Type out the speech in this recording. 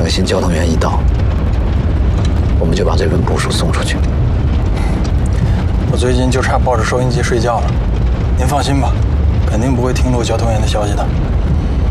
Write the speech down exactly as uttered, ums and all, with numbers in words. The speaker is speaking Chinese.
个新交通员一到，我们就把这份部署送出去。 我最近就差抱着收音机睡觉了。您放心吧，肯定不会听漏交通员的消息的。